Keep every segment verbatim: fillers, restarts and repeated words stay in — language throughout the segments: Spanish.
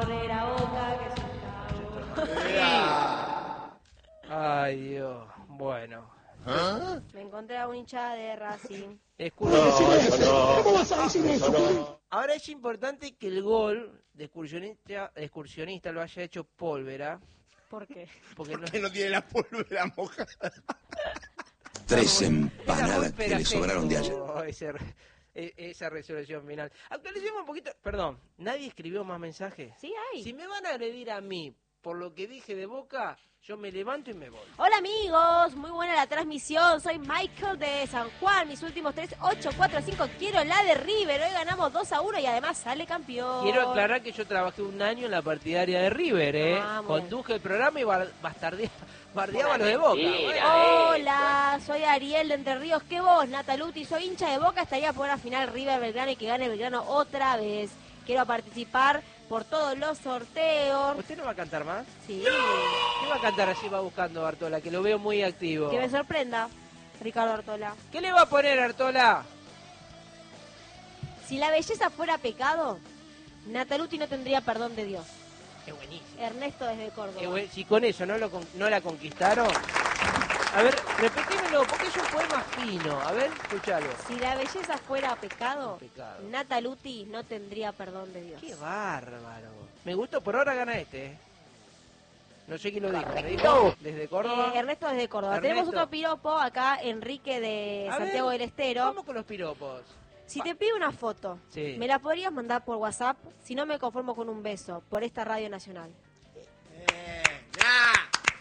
correr a Boca, que es un cabo. Ay, Dios. Bueno. ¿Ah? Me encontré a un hincha de Racing. Excursionista. No, no, ¿cómo vas a decir eso? No. Ahora es importante que el gol de excursionista, excursionista lo haya hecho Pólvora. ¿Por qué? Porque, Porque no, no tiene la pólvora mojada. Tres empanadas que le sobraron de ayer. Ese, esa resolución final. Actualicemos un poquito. Perdón, ¿nadie escribió más mensajes? Sí hay. Si me van a agredir a mí por lo que dije de Boca, yo me levanto y me voy. Hola amigos, muy buena la transmisión. Soy Michael de San Juan. Mis últimos tres, ocho, cuatro, cinco. Quiero la de River. Hoy ganamos dos a uno y además sale campeón. Quiero aclarar que yo trabajé un año en la partidaria de River, ¿eh? Ah, Conduje el programa y bastardeaba. Bardeaba lo de Boca. Bueno. Hola, soy Ariel de Entre Ríos. ¿Qué vos, Nataluti? Soy hincha de Boca. Estaría por la final River Belgrano y que gane Belgrano otra vez. Quiero participar por todos los sorteos. ¿Usted no va a cantar más? Sí. ¿Qué va a cantar así va buscando Artola? Que lo veo muy activo. Que me sorprenda, Ricardo Artola. ¿Qué le va a poner, Artola? Si la belleza fuera pecado, Nataluti no tendría perdón de Dios. Es buenísimo. Ernesto desde Córdoba. Si con eso no, lo, no la conquistaron... A ver, repetímelo, porque es un poema fino. A ver, escuchalo. Si la belleza fuera pecado, pecado. Nataluti no tendría perdón de Dios. ¡Qué bárbaro! Me gustó, por ahora gana este. ¿eh? No sé quién lo dijo. ¿Me dijo desde Córdoba? Eh, Ernesto desde Córdoba. Ernesto. Tenemos otro piropo acá, Enrique de A Santiago ver, del Estero. Vamos con los piropos. Si te pido una foto, sí. ¿me la podrías mandar por WhatsApp? Si no, me conformo con un beso por esta radio nacional. Eh, nah.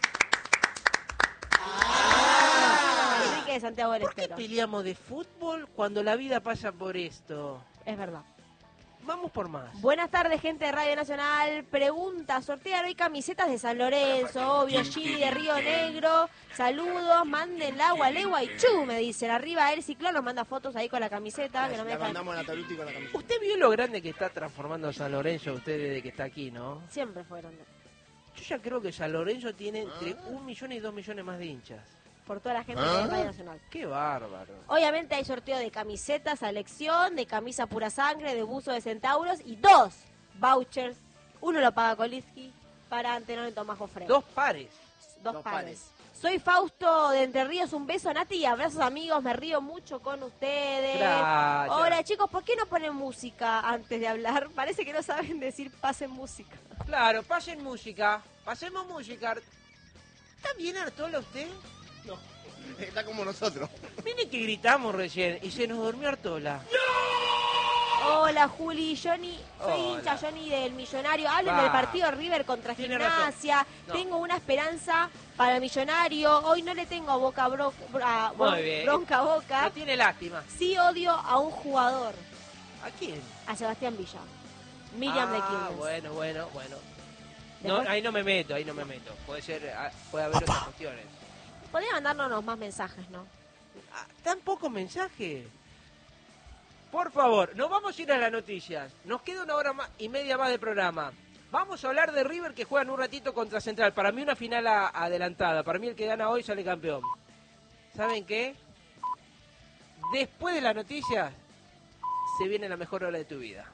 De Santiago del ¿Por qué Estero. peleamos de fútbol cuando la vida pasa por esto? Es verdad. Vamos por más. Buenas tardes, gente de Radio Nacional. Pregunta, sortear hoy camisetas de San Lorenzo, obvio, Chili de Río Negro. Saludos, manden la Gualegua y Chu, me dicen. Arriba el ciclón nos manda fotos ahí con la camiseta. Que no me la dejan... mandamos a Nataluti con la camiseta. Usted vio lo grande que está transformando San Lorenzo usted desde que está aquí, ¿no? Siempre fue grande. Yo ya creo que San Lorenzo tiene entre un millón y dos millones más de hinchas. Por toda la gente ¿Ah? de Radio Nacional. ¡Qué bárbaro! Obviamente hay sorteo de camisetas a elección, de camisa pura sangre, de buzo de centauros y dos vouchers. Uno lo paga Kolitsky para Antenor en Tomás Jofre. Dos pares. Dos, dos pares. pares. Soy Fausto de Entre Ríos, un beso Nati y abrazos amigos, me río mucho con ustedes. Gracias. Hola chicos, ¿por qué no ponen música antes de hablar? Parece que no saben decir pasen música. Claro, pasen música, pasemos música. ¿Está bien Artola usted? No, está como nosotros. Miren que gritamos recién y se nos durmió Artola. ¡No! Hola Juli, Johnny, soy Hola. hincha Johnny del Millonario. Hablen Va. del partido River contra Tiene Gimnasia. No. Tengo una esperanza para el Millonario. Hoy no le tengo a boca bro, a, Muy bron- bien. bronca a boca. No tiene lástima. Sí odio a un jugador, ¿A quién? a Sebastián Villa. Miriam de Ah, Quilmes. bueno, bueno, bueno. No, Después- ahí no me meto, ahí no me meto. Puede ser, ah, puede haber otras cuestiones. Podría mandarnos más mensajes, ¿no? Ah, ¿tan pocos mensajes? Por favor, nos vamos a ir a las noticias. Nos queda una hora más y media más de programa. Vamos a hablar de River que juegan un ratito contra Central. Para mí una final a- adelantada. Para mí el que gana hoy sale campeón. ¿Saben qué? Después de las noticias se viene la mejor hora de tu vida.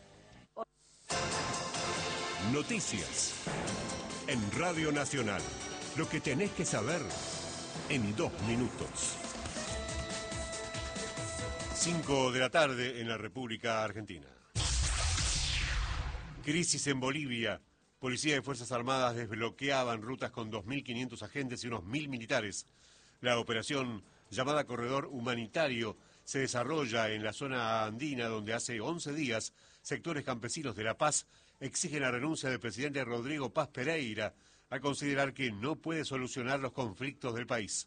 Noticias en Radio Nacional. Lo que tenés que saber en dos minutos. Cinco de la tarde en la República Argentina. Crisis en Bolivia. Policía y Fuerzas Armadas desbloqueaban rutas con dos mil quinientos agentes y unos mil militares. La operación, llamada Corredor Humanitario, se desarrolla en la zona andina donde hace once días sectores campesinos de La Paz exigen la renuncia del presidente Rodrigo Paz Pereira a considerar que no puede solucionar los conflictos del país.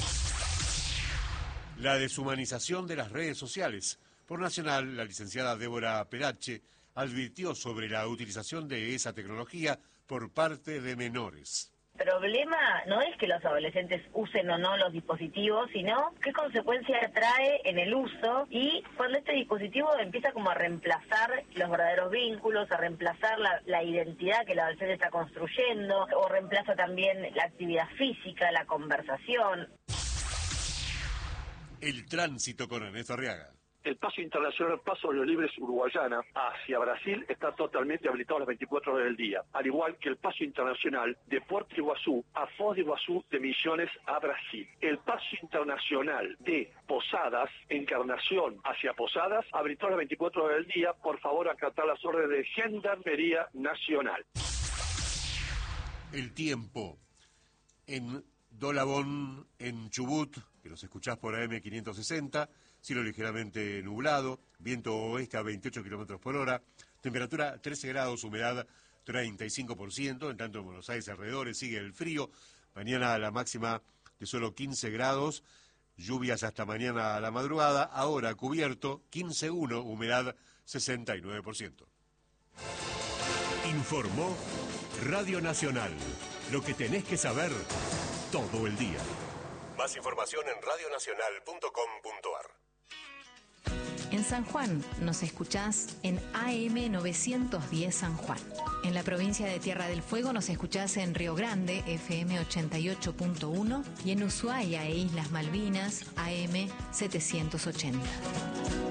La deshumanización de las redes sociales. Por Nacional, la licenciada Débora Perache advirtió sobre la utilización de esa tecnología por parte de menores. El problema no es que los adolescentes usen o no los dispositivos, sino qué consecuencia trae en el uso y cuando este dispositivo empieza como a reemplazar los verdaderos vínculos, a reemplazar la, la identidad que el adolescente está construyendo, o reemplaza también la actividad física, la conversación. El tránsito con Ernesto Arriaga. El paso internacional Paso de los Libres Uruguayana hacia Brasil está totalmente habilitado las veinticuatro horas del día, al igual que el paso internacional de Puerto Iguazú a Foz de Iguazú de Misiones a Brasil. El paso internacional de Posadas, Encarnación hacia Posadas, habilitado las veinticuatro horas del día. Por favor, acatar las órdenes de Gendarmería Nacional. El tiempo en Dolabón, en Chubut, que los escuchás por A M quinientos sesenta, cielo ligeramente nublado, viento oeste a veintiocho kilómetros por hora, temperatura trece grados, humedad treinta y cinco por ciento, en tanto en Buenos Aires alrededores sigue el frío, mañana la máxima de solo quince grados, lluvias hasta mañana a la madrugada, ahora cubierto quince punto uno, humedad sesenta y nueve por ciento. Informó Radio Nacional, lo que tenés que saber todo el día. Más información en radionacional punto com punto ar. En San Juan nos escuchás en A M novecientos diez San Juan. En la provincia de Tierra del Fuego nos escuchás en Río Grande, F M ochenta y ocho punto uno, y en Ushuaia e Islas Malvinas, A M setecientos ochenta.